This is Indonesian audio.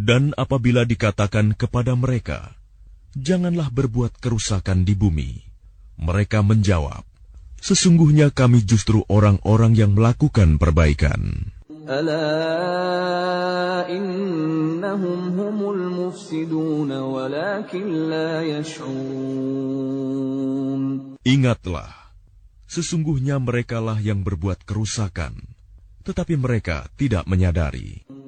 Dan apabila dikatakan kepada mereka, janganlah berbuat kerusakan di bumi, mereka menjawab, sesungguhnya kami justru orang-orang yang melakukan perbaikan. Ala innahum humul mufsidun walakin la yash'urun. Ingatlah, sesungguhnya merekalah yang berbuat kerusakan, tetapi mereka tidak menyadari.